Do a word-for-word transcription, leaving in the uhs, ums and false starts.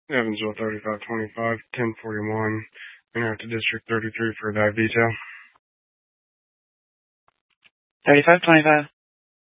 Evansville thirty-five twenty-five, ten forty-one. Enter to District thirty-three for that detail. thirty-five twenty-five.